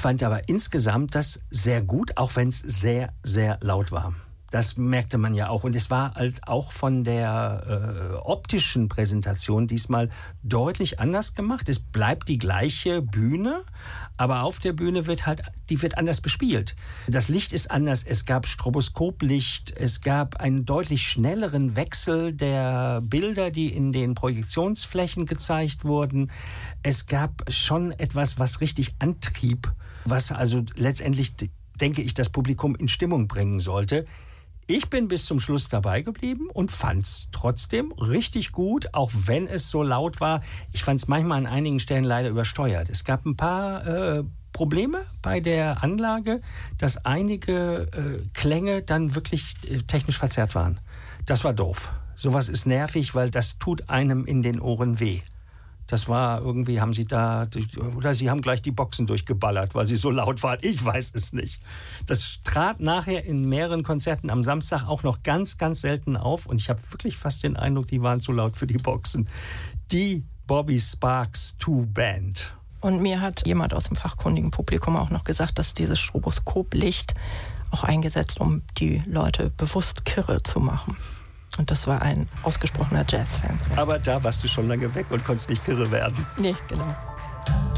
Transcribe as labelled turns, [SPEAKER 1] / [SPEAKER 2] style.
[SPEAKER 1] fand aber insgesamt das sehr gut, auch wenn es sehr, sehr laut war. Das merkte man ja auch. Und es war halt auch von der optischen Präsentation diesmal deutlich anders gemacht. Es bleibt die gleiche Bühne, aber auf der Bühne wird anders bespielt. Das Licht ist anders. Es gab Stroboskoplicht. Es gab einen deutlich schnelleren Wechsel der Bilder, die in den Projektionsflächen gezeigt wurden. Es gab schon etwas, was richtig antrieb, was also letztendlich, denke ich, das Publikum in Stimmung bringen sollte. Ich bin bis zum Schluss dabei geblieben und fand es trotzdem richtig gut, auch wenn es so laut war. Ich fand es manchmal an einigen Stellen leider übersteuert. Es gab ein paar Probleme bei der Anlage, dass einige Klänge dann wirklich technisch verzerrt waren. Das war doof. Sowas ist nervig, weil das tut einem in den Ohren weh. Das war irgendwie, Sie haben gleich die Boxen durchgeballert, weil sie so laut waren. Ich weiß es nicht. Das trat nachher in mehreren Konzerten am Samstag auch noch ganz, ganz selten auf. Und ich habe wirklich fast den Eindruck, die waren zu laut für die Boxen. Die Bobby Sparks 2 Band.
[SPEAKER 2] Und mir hat jemand aus dem fachkundigen Publikum auch noch gesagt, dass dieses Stroboskoplicht auch eingesetzt, um die Leute bewusst kirre zu machen. Und das war ein ausgesprochener Jazzfan.
[SPEAKER 1] Aber da warst du schon lange weg und konntest nicht kirre werden.
[SPEAKER 2] Nee, genau.